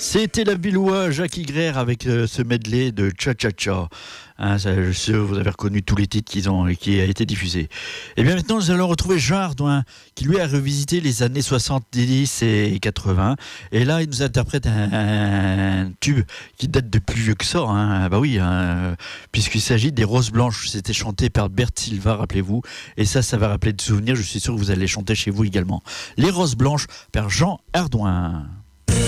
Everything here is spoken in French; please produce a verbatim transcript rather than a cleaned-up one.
C'était la Billois Jacques Ygraire avec euh, ce medley de Cha Cha Cha. Hein, ça, je sais, vous avez reconnu tous les titres qu'ils ont, qui a été diffusé. Et bien maintenant, nous allons retrouver Jean Ardouin, qui lui a revisité les années soixante-dix et quatre-vingts. Et là, il nous interprète un, un tube qui date de plus vieux que ça. Hein. Bah oui, hein, puisqu'il s'agit des Roses Blanches. C'était chanté par Bert Silva, rappelez-vous. Et ça, ça va rappeler de souvenirs. Je suis sûr que vous allez chanter chez vous également. Les Roses Blanches par Jean Ardouin.